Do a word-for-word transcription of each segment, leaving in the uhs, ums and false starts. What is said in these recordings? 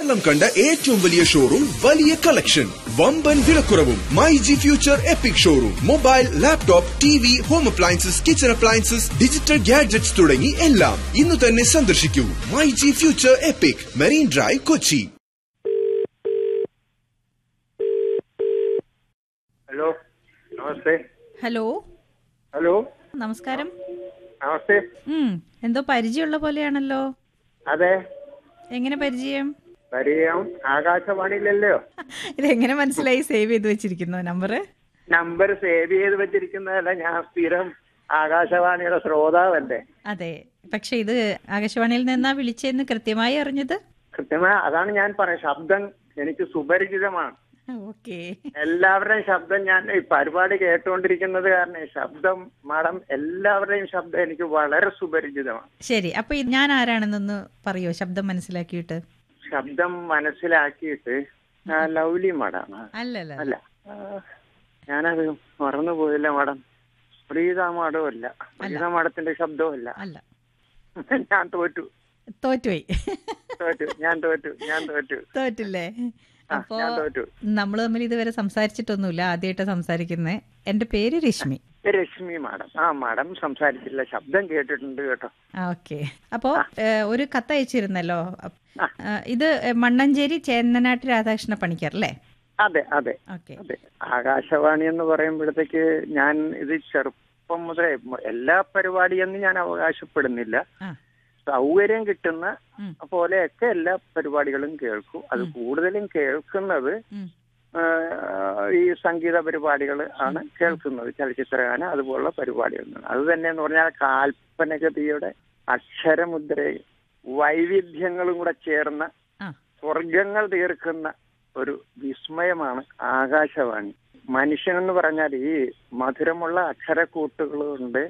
കേരളം കണ്ട ഏറ്റവും വലിയ ഷോറൂം, വലിയ കളക്ഷൻ, വമ്പൻ വിലക്കുറവും. My G future EPIC showroom. Mobile, laptop, T V, home appliances, kitchen appliances, digital gadgets തുടങ്ങി എല്ലാം ഇന്ന് തന്നെ സന്ദർശിക്കൂ. My G future EPIC, marine drive, Kochi. Hello, namaste. Hello hello, നമസ്കാരം. നമസ്തേ. ഉം എന്തോ പരിചയമുള്ള പോലെയാണല്ലോ. അതെ, എങ്ങനെ പരിചയം? പരിചയം ആകാശവാണിയിലല്ലോ. ഇതെങ്ങനെ മനസ്സിലായി? സേവ് ചെയ്ത് വെച്ചിരിക്കുന്നോ നമ്പർ? നമ്പർ സേവ് ചെയ്ത് വെച്ചിരിക്കുന്നതല്ല, ഞാൻ സ്ഥിരം ആകാശവാണിയുടെ ശ്രോതാവല്ലേ. അതെ, പക്ഷെ ഇത് ആകാശവാണിയിൽ നിന്നാ വിളിച്ചെന്ന് കൃത്യമായി അറിഞ്ഞത്? കൃത്യമായി അതാണ് ഞാൻ പറയാം. ശബ്ദം എനിക്ക് സുപരിചിതമാണ്. ഓക്കെ. എല്ലാവരുടെയും ശബ്ദം ഞാൻ ഈ പരിപാടി കേട്ടുകൊണ്ടിരിക്കുന്നത് കാരണം ശബ്ദം മാഡം എല്ലാവരുടെയും ശബ്ദം എനിക്ക് വളരെ സുപരിചിതമാണ്. ശരി, അപ്പൊ ഇത് ഞാൻ ആരാണെന്നൊന്ന് പറയോ, ശബ്ദം മനസ്സിലാക്കിയിട്ട്? ശബ്ദം മനസ്സിലാക്കിയിട്ട് ലൗലി മാഡാണ്? അല്ലല്ല അല്ല, ഞാനത് മറന്നുപോയില്ല മാഡം. പ്രീത മാഡം അല്ല, പ്രീത മാഡത്തിന്റെ ശബ്ദവും അല്ല. അല്ല, ഞാൻ തോറ്റു തോറ്റുപോയി. തോറ്റു ഞാൻ തോറ്റു ഞാൻ തോറ്റു തോറ്റില്ലേ? അപ്പോ ഞാൻ തോറ്റു. നമ്മള് തമ്മിൽ ഇതുവരെ സംസാരിച്ചിട്ടൊന്നുമില്ല, ആദ്യമായിട്ട് സംസാരിക്കുന്നേ. എന്റെ പേര് രശ്മി. രശ്മി മാഡം. ആ മാഡം സംസാരിച്ചില്ല, ശബ്ദം കേട്ടിട്ടുണ്ട് കേട്ടോ. ഓക്കെ. അപ്പോ ഒരു കത്ത് അയച്ചിരുന്നല്ലോ, ഇത് മണ്ണഞ്ചേരി ചേന്നനാട്ട് രാധാകൃഷ്ണ പണിക്കർ അല്ലേ? അതെ അതെ ഓക്കെ. അതെ. ആകാശവാണി എന്ന് പറയുമ്പോഴത്തേക്ക് ഞാൻ ഇത് ചെറുപ്പം മുതലേ എല്ലാ പരിപാടിയെന്ന് ഞാൻ അവകാശപ്പെടുന്നില്ല. സൗകര്യം കിട്ടുന്ന പോലെയൊക്കെ എല്ലാ പരിപാടികളും കേൾക്കും. അത് കൂടുതലും കേൾക്കുന്നത് ഈ സംഗീത പരിപാടികൾ ആണ് കേൾക്കുന്നത്, ചലച്ചിത്രഗാനം അതുപോലുള്ള പരിപാടികളാണ്. അത് തന്നെ എന്ന് പറഞ്ഞാൽ കാൽപ്പനികതയുടെ അക്ഷരമുദ്രയും വൈവിധ്യങ്ങളും കൂടെ ചേർന്ന സ്വർഗങ്ങൾ തീർക്കുന്ന ഒരു വിസ്മയമാണ് ആകാശവാണി. മനുഷ്യനെന്ന് പറഞ്ഞാൽ ഈ മധുരമുള്ള അക്ഷരക്കൂട്ടുകളുണ്ട്,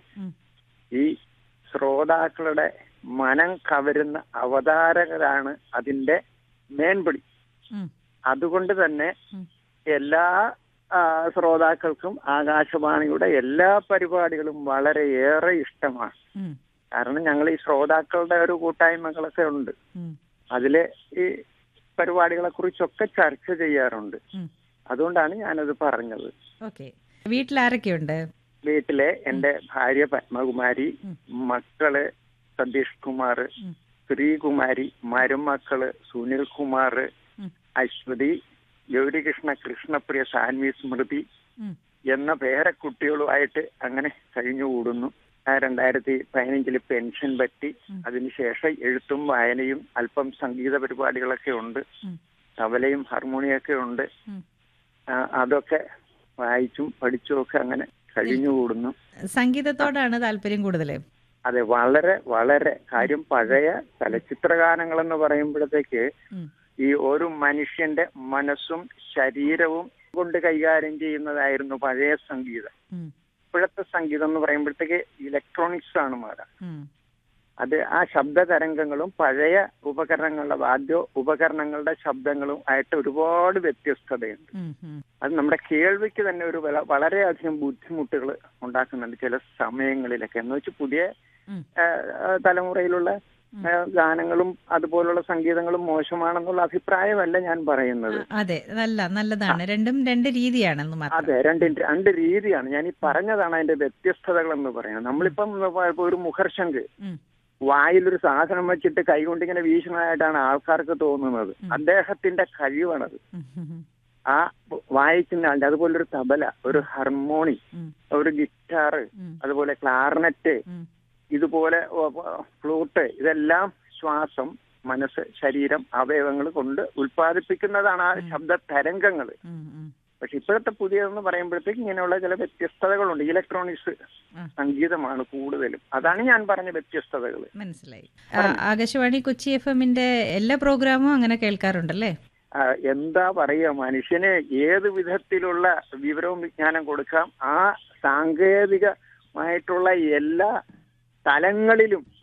ഈ ശ്രോതാക്കളുടെ മനം കവരുന്ന അവതാരകരാണ് അതിന്റെ മേൻപടി. അതുകൊണ്ട് തന്നെ എല്ലാ ശ്രോതാക്കൾക്കും ആകാശവാണിയുടെ എല്ലാ പരിപാടികളും വളരെയേറെ ഇഷ്ടമാണ്. കാരണം ഞങ്ങൾ ഈ ശ്രോതാക്കളുടെ ഒരു കൂട്ടായ്മകളൊക്കെ ഉണ്ട്, അതിലെ ഈ പരിപാടികളെ കുറിച്ചൊക്കെ ചർച്ച ചെയ്യാറുണ്ട്. അതുകൊണ്ടാണ് ഞാനത് പറഞ്ഞത്. വീട്ടിലാരൊക്കെയുണ്ട്? വീട്ടിലെ എന്റെ ഭാര്യ പത്മകുമാരി, മക്കള് സതീഷ് കുമാർ, ശ്രീകുമാരി, മരുമക്കള് സുനിൽ കുമാർ, അശ്വതി, ഗൗരികൃഷ്ണ, കൃഷ്ണപ്രിയ, സാൻവി, സ്മൃതി എന്ന പേരക്കുട്ടികളുമായിട്ട് അങ്ങനെ കഴിഞ്ഞുകൂടുന്നു. രണ്ടായിരത്തി പതിനഞ്ചില് പെൻഷൻ പറ്റി. അതിനുശേഷം എഴുത്തും വായനയും അല്പം സംഗീത പരിപാടികളൊക്കെ ഉണ്ട്, തബലയും ഹാർമോണിയൊക്കെ ഉണ്ട്. അതൊക്കെ വായിച്ചും പഠിച്ചും ഒക്കെ അങ്ങനെ കഴിഞ്ഞുകൂടുന്നു. സംഗീതത്തോടാണ് താല്പര്യം കൂടുതൽ? അതെ, വളരെ വളരെ. കാര്യം പഴയ ചലച്ചിത്ര ഗാനങ്ങളെന്ന് പറയുമ്പോഴത്തേക്ക് ഈ ഒരു മനുഷ്യന്റെ മനസ്സും ശരീരവും കൊണ്ട് കൈകാര്യം ചെയ്യുന്നതായിരുന്നു പഴയ സംഗീതം. ഇപ്പോഴത്തെ സംഗീതം എന്ന് പറയുമ്പോഴത്തേക്ക് ഇലക്ട്രോണിക്സ് ആണ് മാറാം. അത് ആ ശബ്ദ തരംഗങ്ങളും പഴയ ഉപകരണങ്ങളുടെ വാദ്യ ഉപകരണങ്ങളുടെ ശബ്ദങ്ങളും ആയിട്ട് ഒരുപാട് വ്യത്യസ്തതയുണ്ട്. അത് നമ്മുടെ കേൾവിക്ക് തന്നെ ഒരു വളരെയധികം ബുദ്ധിമുട്ടുകൾ ഉണ്ടാക്കുന്നുണ്ട് ചില സമയങ്ങളിലൊക്കെ. എന്ന് വെച്ചാൽ പുതിയ തലമുറയിലുള്ള ഗാനങ്ങളും അതുപോലുള്ള സംഗീതങ്ങളും മോശമാണെന്നുള്ള അഭിപ്രായമല്ല ഞാൻ പറയുന്നത്. അതെ, നല്ല നല്ലതാണ്. രണ്ടും രണ്ട് രീതിയാണെന്ന്. അതെ, രണ്ട് രണ്ട് രീതിയാണ്. ഞാൻ ഈ പറഞ്ഞതാണ് അതിന്റെ വ്യത്യസ്തതകൾ എന്ന് പറയുന്നത്. നമ്മളിപ്പം ഒരു മുഖർശങ്ക് വായിലൊരു സാധനം വെച്ചിട്ട് കൈകൊണ്ടിങ്ങനെ വീശുന്നതായിട്ടാണ് ആൾക്കാർക്ക് തോന്നുന്നത്. അദ്ദേഹത്തിന്റെ കഴിവാണത്. ആ വായിക്കുന്ന ആളുടെ അതുപോലെ ഒരു തബല, ഒരു ഹാർമോണി, ഒരു ഗിറ്റാറ്, അതുപോലെ ക്ലാർനെറ്റ്, ഇതുപോലെ ഫ്ലൂട്ട്, ഇതെല്ലാം ശ്വാസം, മനസ്സ്, ശരീരം, അവയവങ്ങൾ കൊണ്ട് ഉൽപ്പാദിപ്പിക്കുന്നതാണ് ആ ശബ്ദ തരംഗങ്ങൾ. പക്ഷെ ഇപ്പോഴത്തെ പുതിയതെന്ന് പറയുമ്പോഴത്തേക്ക് ഇങ്ങനെയുള്ള ചില വ്യത്യസ്തതകളുണ്ട്. ഇലക്ട്രോണിക്സ് സംഗീതമാണ് കൂടുതലും. അതാണ് ഞാൻ പറഞ്ഞ വ്യത്യസ്തതകൾ. മനസ്സിലായി. ആകാശവാണി കൊച്ചി എഫ് എമ്മിന്റെ എല്ലാ പ്രോഗ്രാമും അങ്ങനെ കേൾക്കാറുണ്ടല്ലേ? എന്താ പറയുക, മനുഷ്യന് ഏത് വിധത്തിലുള്ള വിവരവും വിജ്ഞാനം കൊടുക്കാം. ആ സാങ്കേതികമായിട്ടുള്ള എല്ലാ തലങ്ങളിലും